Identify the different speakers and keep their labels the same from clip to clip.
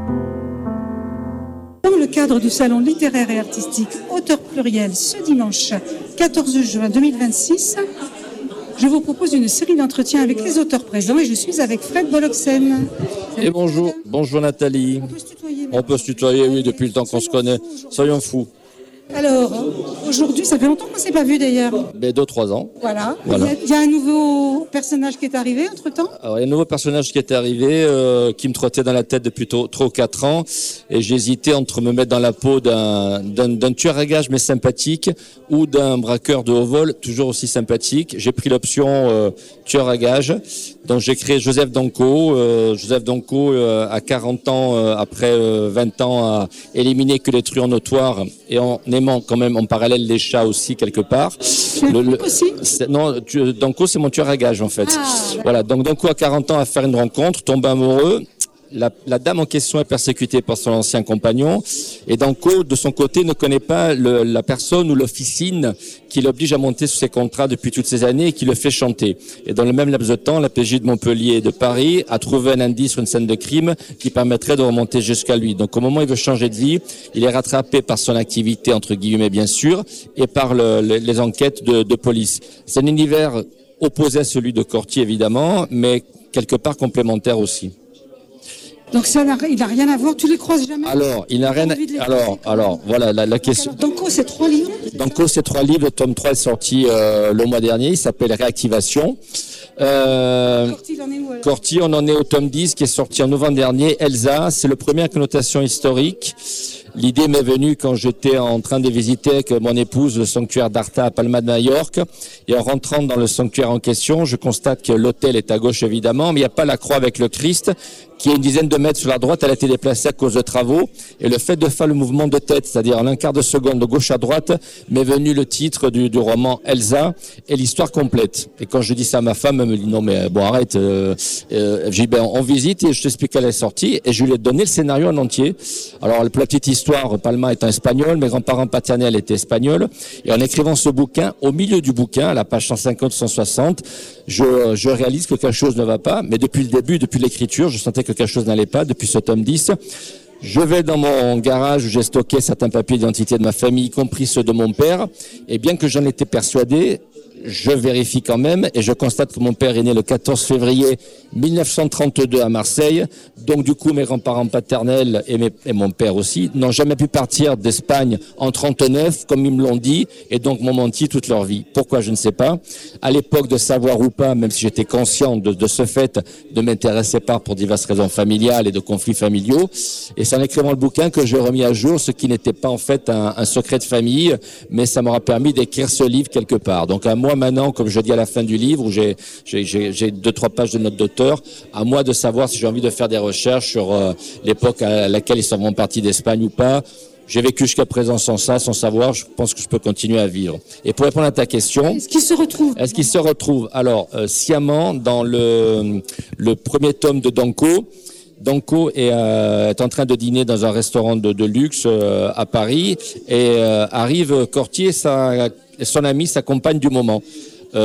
Speaker 1: Dans le cadre du salon littéraire et artistique Auteurs Pluriels ce dimanche 14 juin 2026, je vous propose une série d'entretiens avec les auteurs présents et je suis avec Fred Boloxen.
Speaker 2: Et bonjour, bonjour Nathalie. On peut se tutoyer, oui, depuis le temps qu'on se connaît. Soyons fous.
Speaker 1: Alors, aujourd'hui, ça fait longtemps qu'on ne s'est pas vu d'ailleurs.
Speaker 2: 2-3 ans.
Speaker 1: Voilà. Il y a un nouveau personnage qui est arrivé entre-temps.
Speaker 2: Alors, il y a un nouveau personnage qui est arrivé, qui me trottait dans la tête depuis 3 ou 4 ans. Et j'hésitais entre me mettre dans la peau d'un tueur à gages mais sympathique ou d'un braqueur de haut vol toujours aussi sympathique. J'ai pris l'option tueur à gages. Donc j'ai créé Joseph Danco. Joseph Danco à 40 ans, après 20 ans, a éliminé que les truands notoires et en aimant quand même en parallèle les chats aussi quelque part. Danco c'est mon tueur à gages en fait. Voilà, donc Danco à 40 ans à faire une rencontre, tombe amoureux. La dame en question est persécutée par son ancien compagnon et Danco, de son côté, ne connaît pas la personne ou l'officine qui l'oblige à monter sous ses contrats depuis toutes ces années et qui le fait chanter. Et dans le même laps de temps, la PJ de Montpellier et de Paris a trouvé un indice sur une scène de crime qui permettrait de remonter jusqu'à lui. Donc au moment où il veut changer de vie, il est rattrapé par son activité, entre guillemets bien sûr, et par les enquêtes de police. C'est un univers opposé à celui de Corty évidemment, mais quelque part complémentaire aussi.
Speaker 1: Donc il n'a rien à voir, tu les croises jamais?
Speaker 2: Alors, il n'a rien. Alors, voilà la question.
Speaker 1: Danco, c'est 3 livres.
Speaker 2: Danco, c'est 3 livres. Le tome 3 est sorti le mois dernier. Il s'appelle Réactivation. Corty, on en est au tome 10 qui est sorti en novembre dernier. Elsa, c'est le premier avec connotation historique. L'idée m'est venue quand j'étais en train de visiter avec mon épouse le sanctuaire d'Arta à Palma de Majorque. Et en rentrant dans le sanctuaire en question, je constate que l'autel est à gauche évidemment, mais il n'y a pas la croix avec le Christ qui est une dizaine de mètres sur la droite. Elle a été déplacée à cause de travaux. Et le fait de faire le mouvement de tête, c'est-à-dire en un quart de seconde de gauche à droite, m'est venu le titre du roman Elsa et l'histoire complète. Et quand je dis ça à ma femme, elle me dit non mais bon arrête. J'ai dit on visite et je t'explique qu'elle est sortie et je lui ai donné le scénario en entier. Alors la petite histoire, Palma étant espagnol, mes grands-parents paternels étaient espagnols. Et en écrivant ce bouquin, au milieu du bouquin, à la page 150-160, je réalise que quelque chose ne va pas. Mais depuis le début, depuis l'écriture, je sentais que quelque chose n'allait pas. Depuis ce tome 10, je vais dans mon garage où j'ai stocké certains papiers d'identité de ma famille, y compris ceux de mon père. Et bien que j'en étais persuadé, je vérifie quand même et je constate que mon père est né le 14 février 1932 à Marseille. Donc du coup, mes grands-parents paternels et mon père aussi n'ont jamais pu partir d'Espagne en 39 comme ils me l'ont dit et donc m'ont menti toute leur vie. Pourquoi, je ne sais pas. À l'époque, de savoir ou pas, même si j'étais conscient de ce fait, ne m'intéressait pas pour diverses raisons familiales et de conflits familiaux. Et c'est en écrivant le bouquin que j'ai remis à jour ce qui n'était pas en fait un secret de famille, mais ça m'aura permis d'écrire ce livre quelque part. Donc à moi maintenant, comme je dis à la fin du livre, où j'ai 2-3 pages de notes d'auteur, à moi de savoir si j'ai envie de faire des recherches sur l'époque à laquelle ils sont partis d'Espagne ou pas. J'ai vécu jusqu'à présent sans ça, sans savoir, je pense que je peux continuer à vivre. Et pour répondre à ta question...
Speaker 1: Est-ce qu'il se retrouve
Speaker 2: Alors, sciemment, dans le premier tome de Danco. Danco est en train de dîner dans un restaurant de luxe à Paris et arrive Corty et son ami, sa compagne du moment. Ils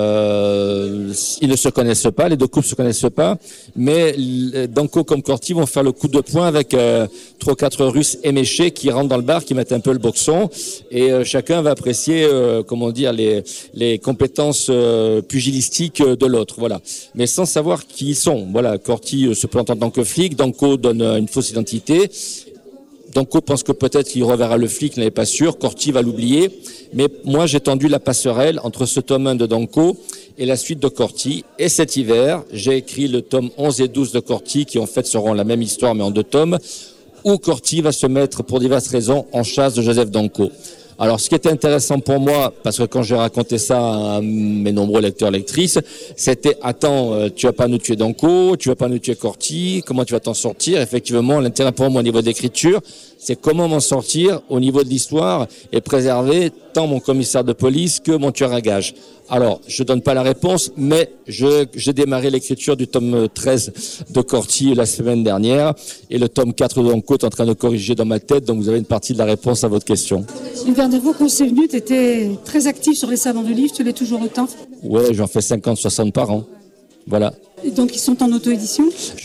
Speaker 2: ne se connaissent pas, les deux couples se connaissent pas, mais Danco comme Corty vont faire le coup de poing avec 3 ou 4 Russes éméchés qui rentrent dans le bar, qui mettent un peu le boxon, et chacun va apprécier, les compétences pugilistiques de l'autre, voilà. Mais sans savoir qui ils sont. Voilà, Corty se plante en tant que flic, Danco donne une fausse identité. Danco pense que peut-être qu'il reverra le flic, n'est pas sûr. Corty va l'oublier. Mais moi, j'ai tendu la passerelle entre ce tome 1 de Danco et la suite de Corty. Et cet hiver, j'ai écrit le tome 11 et 12 de Corty, qui en fait seront la même histoire, mais en 2 tomes, où Corty va se mettre, pour diverses raisons, en chasse de Joseph Danco. Alors, ce qui était intéressant pour moi, parce que quand j'ai raconté ça à mes nombreux lecteurs, lectrices, c'était, attends, tu vas pas nous tuer Danco, tu vas pas nous tuer Corty, comment tu vas t'en sortir? Effectivement, l'intérêt pour moi au niveau d'écriture, c'est comment m'en sortir au niveau de l'histoire et préserver tant mon commissaire de police que mon tueur à gages. Alors, je donne pas la réponse, mais j'ai démarré l'écriture du tome 13 de Corty la semaine dernière et le tome 4 de Danco est en train de corriger dans ma tête, donc vous avez une partie de la réponse à votre question.
Speaker 1: Une dernière fois qu'on s'est venu, tu étais très actif sur les salons de livres, tu l'es toujours autant?
Speaker 2: Ouais, j'en fais 50-60 par an. Voilà.
Speaker 1: Et donc, ils sont en auto-édition?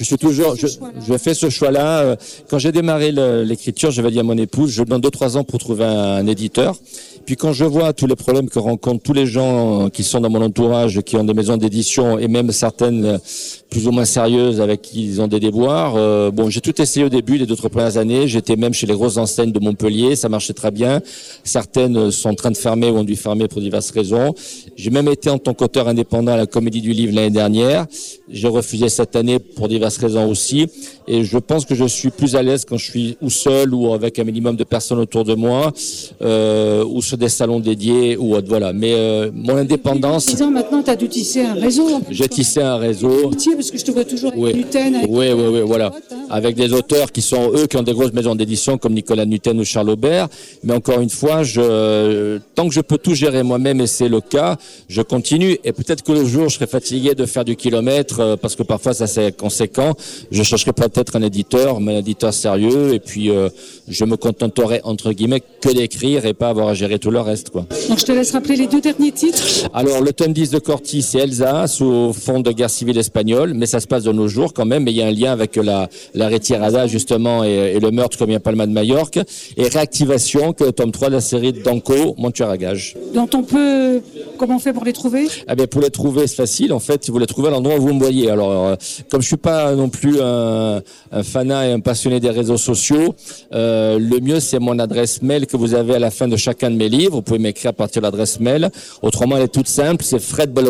Speaker 2: Je fais ce choix-là. Quand j'ai démarré l'écriture, j'avais dit à mon épouse, je demande 2-3 ans pour trouver un éditeur. Puis quand je vois tous les problèmes que rencontrent tous les gens qui sont dans mon entourage, qui ont des maisons d'édition et même certaines plus ou moins sérieuses avec qui ils ont des déboires. Bon, j'ai tout essayé au début, les 2-3 premières années. J'étais même chez les grosses enseignes de Montpellier, ça marchait très bien. Certaines sont en train de fermer ou ont dû fermer pour diverses raisons. J'ai même été en tant qu'auteur indépendant à la Comédie du Livre l'année dernière. J'ai refusé cette année pour diverses raisons aussi. Et je pense que je suis plus à l'aise quand je suis ou seul ou avec un minimum de personnes autour de moi, ou sur des salons dédiés ou autre. Voilà. Mais mon indépendance.
Speaker 1: 10 ans maintenant, tu as dû tisser un réseau.
Speaker 2: J'ai tissé un réseau.
Speaker 1: Parce que je te vois toujours avec Nuten.
Speaker 2: Oui, voilà. Avec des auteurs qui sont eux qui ont des grosses maisons d'édition comme Nicolas Nuten ou Charles Aubert. Mais encore une fois, tant que je peux tout gérer moi-même, et c'est le cas, je continue. Et peut-être que le jour, je serai fatigué de faire du kilomètre parce que parfois ça c'est conséquent. Je chercherai peut-être un éditeur, mais un éditeur sérieux. Et puis je me contenterai entre guillemets que d'écrire et pas avoir à gérer tout le reste, quoi.
Speaker 1: Donc je te laisse rappeler les 2 derniers titres.
Speaker 2: Alors le tome 10 de Corti, c'est Elsa sous fond de guerre civile espagnole, mais ça se passe de nos jours quand même. Mais il y a un lien avec la retirada justement et le meurtre comme il y a Palma de Majorque. Et Réactivation, que le tome 3 de la série de Danco, Mon tueur à gages.
Speaker 1: Dont comment on fait pour les trouver?
Speaker 2: Eh bien, pour les trouver, c'est facile. En fait, vous les trouvez à l'endroit où vous me voyez. Alors, comme je suis pas non plus un fanat et un passionné des réseaux sociaux, le mieux, c'est mon adresse mail que vous avez à la fin de chacun de mes livres. Vous pouvez m'écrire à partir de l'adresse mail. Autrement, elle est toute simple. C'est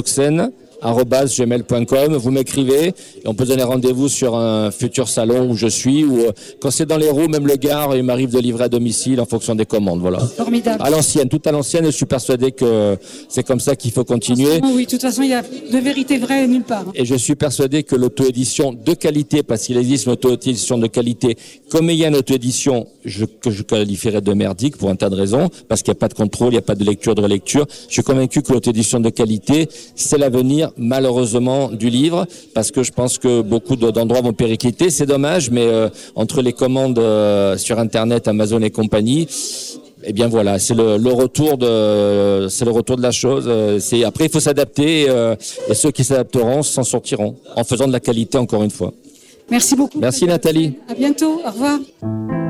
Speaker 2: fredboloxen@gmail.com. Vous m'écrivez et on peut donner rendez-vous sur un futur salon où je suis, ou quand c'est dans les roues, même le Gard, il m'arrive de livrer à domicile en fonction des commandes. Voilà.
Speaker 1: Formidable.
Speaker 2: À l'ancienne, tout à l'ancienne, et je suis persuadé que c'est comme ça qu'il faut continuer.
Speaker 1: Oui, de toute façon, il y a de vérité vraie nulle part.
Speaker 2: Et je suis persuadé que l'auto-édition de qualité, parce qu'il existe une auto-édition de qualité, comme il y a une auto-édition que je qualifierais de merdique pour un tas de raisons, parce qu'il n'y a pas de contrôle, il n'y a pas de lecture, de relecture. Je suis convaincu que l'auto-édition de qualité, c'est l'avenir, malheureusement, du livre, parce que je pense que beaucoup d'endroits vont péricliter. C'est dommage, mais entre les commandes sur Internet, Amazon et compagnie, eh bien voilà, c'est le retour de la chose. Après, il faut s'adapter, et ceux qui s'adapteront s'en sortiront en faisant de la qualité, encore une fois.
Speaker 1: Merci beaucoup.
Speaker 2: Merci Nathalie.
Speaker 1: À bientôt. Au revoir.